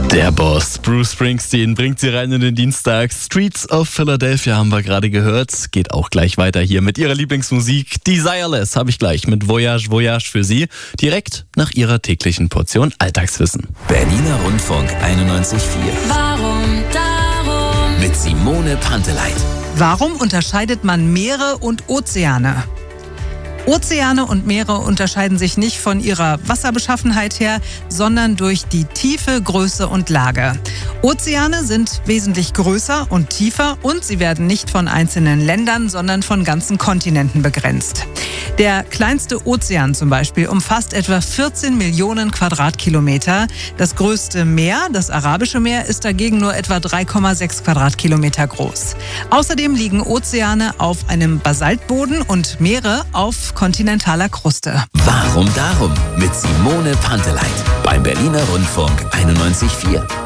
Der Boss Bruce Springsteen bringt sie rein in den Dienstag. Streets of Philadelphia haben wir gerade gehört. Geht auch gleich weiter hier mit ihrer Lieblingsmusik. Desireless habe ich gleich mit Voyage Voyage für Sie. Direkt nach ihrer täglichen Portion Alltagswissen. Berliner Rundfunk 91.4. Warum darum? Mit Simone Panteleit. Warum unterscheidet man Meere und Ozeane? Ozeane und Meere unterscheiden sich nicht von ihrer Wasserbeschaffenheit her, sondern durch die Tiefe, Größe und Lage. Ozeane sind wesentlich größer und tiefer und sie werden nicht von einzelnen Ländern, sondern von ganzen Kontinenten begrenzt. Der kleinste Ozean zum Beispiel umfasst etwa 14 Millionen Quadratkilometer. Das größte Meer, das Arabische Meer, ist dagegen nur etwa 3,6 Quadratkilometer groß. Außerdem liegen Ozeane auf einem Basaltboden und Meere auf kontinentaler Kruste. Warum darum? Mit Simone Panteleit. Beim Berliner Rundfunk 91.4.